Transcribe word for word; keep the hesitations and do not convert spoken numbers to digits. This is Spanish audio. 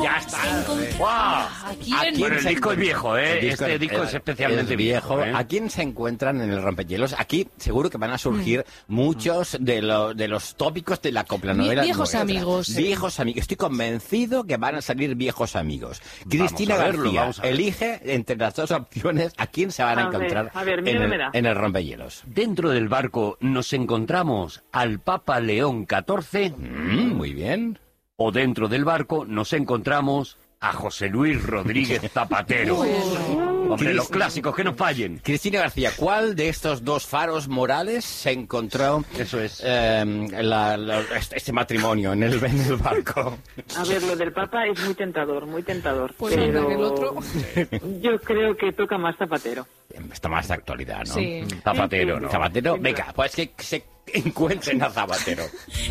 Ya está. ¡Wow! ¿A quién? ¿A quién Bueno, el se disco es encuentra? viejo, ¿eh? El disco Este es- disco es es especialmente viejo. viejo, ¿eh? ¿A quién se encuentran en el rompehielos? Aquí seguro que van a surgir muchos de, lo- de los tópicos de la coplanovela. Vie- viejos nuestra. amigos. Viejos amigos. Estoy convencido que van a salir viejos amigos. Cristina a verlo, García vamos a ver. elige entre las dos opciones a quién se van a, A ver, encontrar a ver, en, mira, el, mira. en el rompehielos. Dentro del barco nos encontramos al Papa León catorce Mm, muy bien. o dentro del barco nos encontramos a José Luis Rodríguez Zapatero. Hombre, los clásicos, que no fallen. Cristina García, ¿cuál de estos dos faros morales se encontró Eso es. eh, la- la- este, este matrimonio en el, en el barco? A ver, lo del Papa es muy tentador, muy tentador. Pues pero anda, que el otro. yo creo que toca más Zapatero. Está más de actualidad, ¿no? Sí. Zapatero, ¿no? Zapatero, Sí, venga, pues que se encuentren a Zapatero.